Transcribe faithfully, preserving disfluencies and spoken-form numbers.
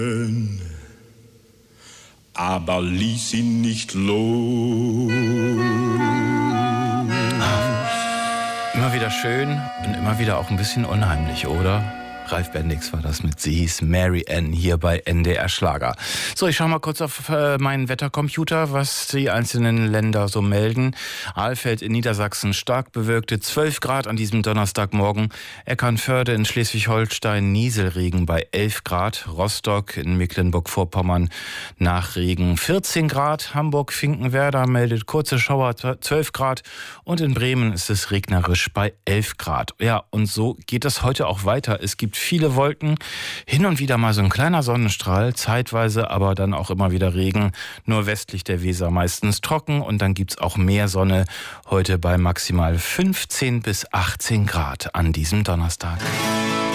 Aber ließ ihn nicht los. Immer wieder schön und immer wieder auch ein bisschen unheimlich, oder? Ralf Bendix war das mit Sie hieß Mary Ann hier bei N D R Schlager. So, ich schaue mal kurz auf äh, meinen Wettercomputer, was die einzelnen Länder so melden. Alfeld in Niedersachsen stark bewölkte zwölf Grad an diesem Donnerstagmorgen. Eckernförde in Schleswig-Holstein Nieselregen bei elf Grad. Rostock in Mecklenburg-Vorpommern Nachregen vierzehn Grad. Hamburg-Finkenwerder meldet kurze Schauer zwölf Grad. Und in Bremen ist es regnerisch bei elf Grad. Ja, und so geht es heute auch weiter. Es gibt viele Wolken, hin und wieder mal so ein kleiner Sonnenstrahl, zeitweise aber dann auch immer wieder Regen, nur westlich der Weser meistens trocken und dann gibt's auch mehr Sonne, heute bei maximal fünfzehn bis achtzehn Grad an diesem Donnerstag.